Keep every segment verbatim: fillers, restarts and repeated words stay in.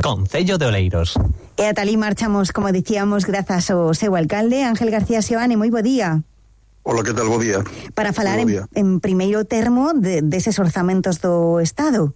Concello de Oleiros. E ata ali marchamos, como dicíamos, grazas ao seu alcalde, Ángel García Seoane. Moi bo día. Hola, que tal? Bo día. Para falar en, en primeiro termo de, deses orzamentos do Estado.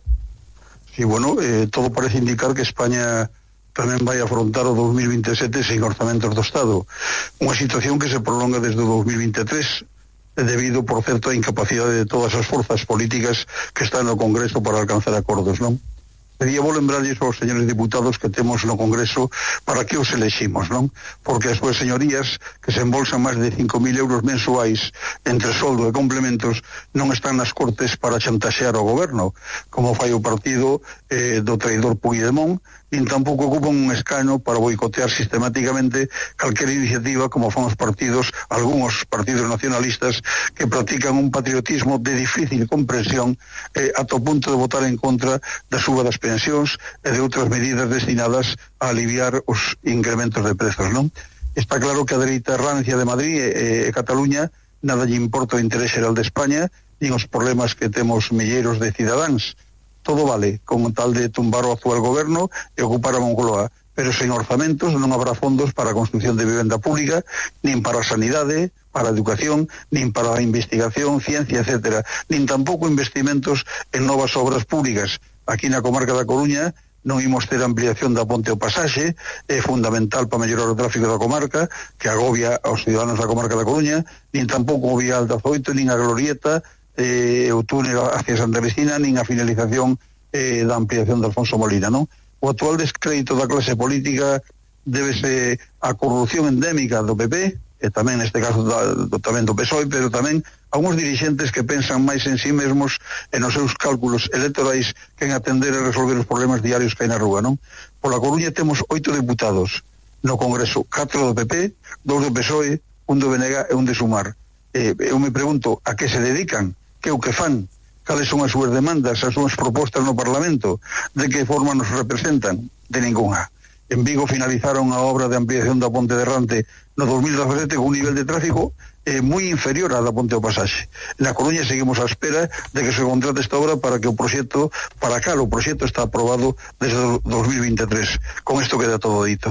Sí, bueno, eh, todo parece indicar que España tamén vai afrontar o dos mil vinte e sete sen orzamentos do Estado. Unha situación que se prolonga desde o dos mil vinte e tres, debido, por certo, á incapacidade de todas as forzas políticas que están no Congreso para alcanzar acordos, non? Sería bo lembrarlles aos señores diputados que temos no Congreso para que os eleximos, non? Porque as súas señorías, que se embolsan máis de cinco mil euros mensuais entre soldo e complementos, non están nas Cortes para chantaxear ao goberno, como fai o partido eh, do traidor Puigdemont, nin tampouco ocupan un escano para boicotear sistemáticamente calquera iniciativa como fan os partidos, algúns partidos nacionalistas que practican un patriotismo de difícil comprensión eh, ata o punto de votar en contra da suba das pensións e de outras medidas destinadas a aliviar os incrementos de prezos, non? Está claro que a dereita rancia de Madrid e, e Cataluña nada lle importa o interés xeral de España nin os problemas que temos milleiros de cidadáns. Todo vale, con tal de tumbar o actual goberno e ocupar a Moncloa, pero sen orzamentos non habrá fondos para a construcción de vivenda pública, nin para a sanidade, para a educación, nin para a investigación, ciencia, etcétera, nin tampouco investimentos en novas obras públicas. Aquí na comarca da Coruña non imos ter ampliación da ponte ao Pasaxe, é fundamental para mellorar o tráfico da comarca, que agobia aos ciudadanos da comarca da Coruña, nin tampouco o vial da Zoito, nin a Glorieta, eh, o túnel hacia Santa Cristina, nin a finalización eh, da ampliación de Alfonso Molina, non? O actual descrédito da clase política débese á corrupción endémica do P P, e tamén neste caso do, do, tamén do P S O E, pero tamén algúns dirixentes que pensan máis en sí mesmos e nos seus cálculos electorais que en atender e resolver os problemas diarios que hai na rúa, non? Pola Coruña temos oito deputados no Congreso, catro do P P, dous do P S O E, un do B N G e un de Sumar. Eh, eu me pregunto a que se dedican, que o que fan, cales son as súas demandas, as súas propostas no Parlamento, de que forma nos representan, de ninguna. En Vigo finalizaron a obra de ampliación da ponte de Rante no dos mil dezasete con un nivel de tráfico eh, moi inferior á da ponte ao Pasaxe. Na Coruña seguimos á espera de que se contrate esta obra para que o proxecto, para cá o proxecto está aprobado desde o dos mil vinte e tres. Con isto queda todo dito.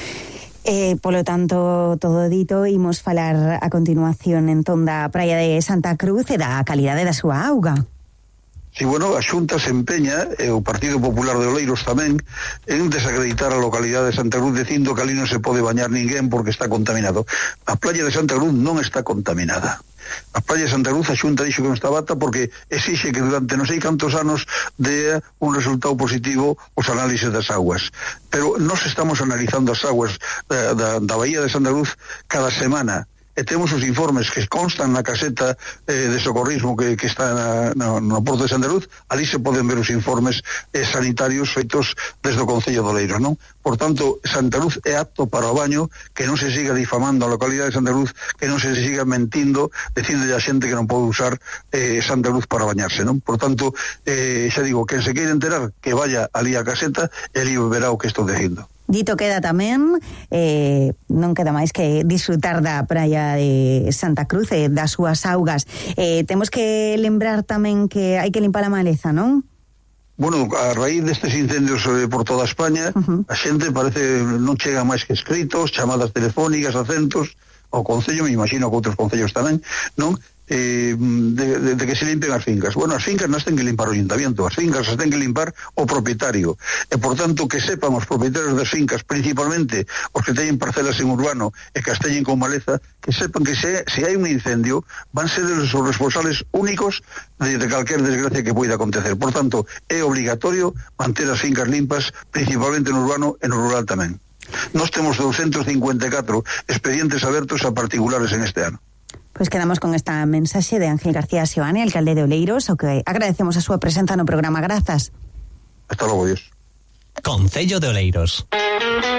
Eh, polo tanto, todo dito, imos falar a continuación entón da praia de Santa Cruz e da calidade da súa auga. Si, sí, bueno, a Xunta se empeña, e o Partido Popular de Oleiros tamén, en desacreditar a localidade de Santa Cruz dicindo que ali non se pode bañar ninguén porque está contaminado. A playa de Santa Cruz non está contaminada. A playa de Santa Cruz, a Xunta dixo que non está bata porque exixe que durante non sei cantos anos dé un resultado positivo os análises das aguas. Pero nós estamos analizando as aguas da, da, da Bahía de Santa Cruz cada semana. E temos os informes que constan na caseta eh, de socorrismo que, que está na, na, no Porto de Santa Cruz. Ali se poden ver os informes eh, sanitarios feitos desde o Concello de Oleiros, non? Por tanto, Santa Cruz é apto para o baño, que non se siga difamando a localidade de Santa Cruz, que non se siga mentindo, dicindo a xente que non pode usar eh, Santa Cruz para bañarse, non? Por tanto, eh, xa digo, quen se queira enterar, que vaya ali a caseta e ali verá o que estou dicindo. Dito queda tamén, eh, non queda máis que disfrutar da praia de Santa Cruz e das súas augas. Eh, temos que lembrar tamén que hai que limpar a maleza, non? Bueno, a raíz destes incendios eh, por toda España, uh-huh. a xente parece non chega máis que escritos, chamadas telefónicas, acentos, ao Concello, me imagino que outros concellos tamén, non? Eh, de, de, de que se limpen as fincas. Bueno, as fincas nas ten que limpar o ayuntamiento, as fincas as ten que limpar o propietario, e por tanto que sepan os propietarios das fincas, principalmente os que teñen parcelas en urbano e que as teñen con maleza, que sepan que se, se hai un incendio van ser os responsables únicos de, de calquer desgracia que poida acontecer. Por tanto, é obligatorio manter as fincas limpas, principalmente no urbano e no rural tamén. Nós temos doscientos cincuenta e catro expedientes abertos a particulares en este ano. Pois quedamos con esta mensaxe de Ángel García Seoane, alcalde de Oleiros, ao que agradecemos a súa presenza no programa. Grazas. Hasta logo, Dios. Concello de Oleiros.